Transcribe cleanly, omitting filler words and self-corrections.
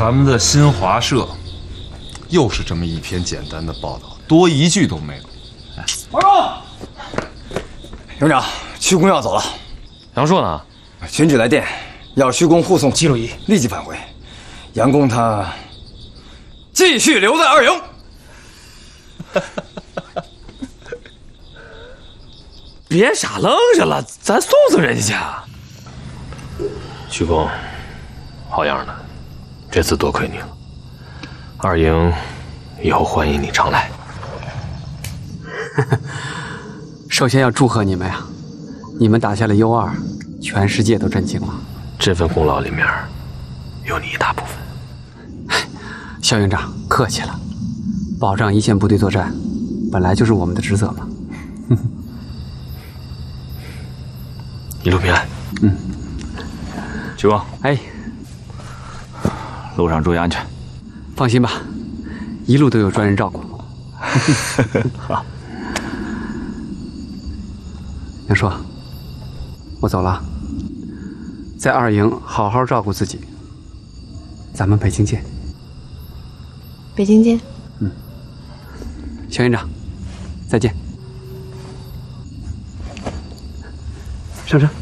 咱们的新华社又是这么一篇简单的报道，多一句都没有。 报告，营长，徐公要走了。 杨硕呢？ 群旨来电，要徐公护送齐鲁仪立即返回。杨公他继续留在二营。 别傻愣着了，咱送送人家去。徐公，好样的，这次多亏你了。二营以后欢迎你常来。 首先要祝贺你们呀，你们打下了U2，全世界都震惊了。 这份功劳里面有你一大部分。 肖营长，客气了，保障一线部队作战，本来就是我们的职责嘛。 一路平安。 徐公， 哎， 路上注意安全。 放心吧，一路都有专人照顾。 好。 杨硕，我走了，在二营好好照顾自己。咱们北京见。 北京见。 肖营长，再见。上车。